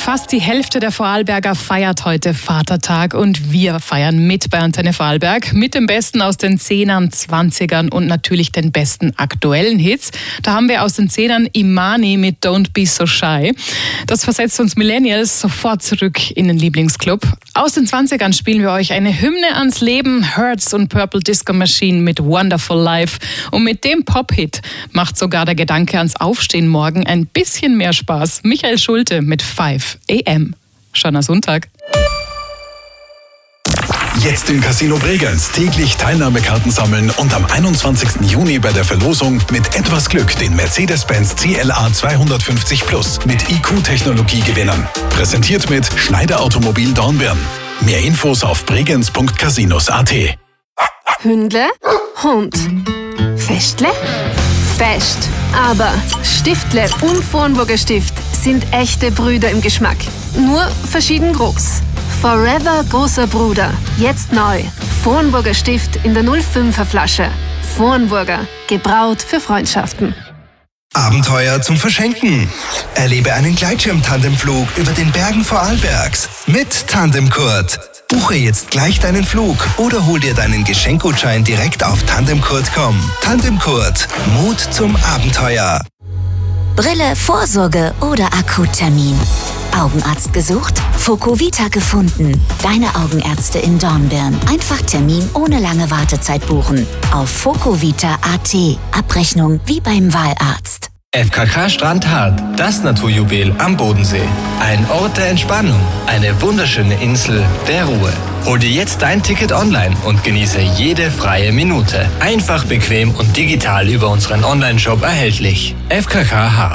Fast die Hälfte der Vorarlberger feiert heute Vatertag und wir feiern mit bei Antenne Vorarlberg mit dem Besten aus den 10ern, 20ern und natürlich den besten aktuellen Hits. Da haben wir aus den 10ern Imani mit Don't Be So Shy. Das versetzt uns Millennials sofort zurück in den Lieblingsclub. Aus den 20ern spielen wir euch eine Hymne ans Leben, Hurts und Purple Disco Machine mit Wonderful Life. Und mit dem Pop-Hit macht sogar der Gedanke ans Aufstehen morgen ein bisschen mehr Spaß. Michael Schulte mit 5 AM. Schöner Sonntag. Jetzt im Casino Bregenz täglich Teilnahmekarten sammeln und am 21. Juni bei der Verlosung mit etwas Glück den Mercedes-Benz CLA 250 Plus mit IQ-Technologie gewinnen. Präsentiert mit Schneider Automobil Dornbirn. Mehr Infos auf bregenz.casinos.at. Hündle, Hund. Festle, Fest. Aber Stiftle und Vornburger Stift sind echte Brüder im Geschmack. Nur verschieden groß. Forever großer Bruder. Jetzt neu. Vornburger Stift in der 05er Flasche. Vornburger. Gebraut für Freundschaften. Abenteuer zum Verschenken. Erlebe einen Gleitschirm-Tandemflug über den Bergen Vorarlbergs mit Tandemkurt. Buche jetzt gleich deinen Flug oder hol dir deinen Geschenkgutschein direkt auf tandemkurt.com. Tandemkurt. Mut zum Abenteuer. Brille, Vorsorge oder Akuttermin. Augenarzt gesucht? Focovita gefunden. Deine Augenärzte in Dornbirn. Einfach Termin ohne lange Wartezeit buchen. Auf focovita.at. Abrechnung wie beim Wahlarzt. FKK Strandhart, das Naturjuwel am Bodensee. Ein Ort der Entspannung, eine wunderschöne Insel der Ruhe. Hol dir jetzt dein Ticket online und genieße jede freie Minute. Einfach, bequem und digital über unseren Online-Shop erhältlich. FKK Hart.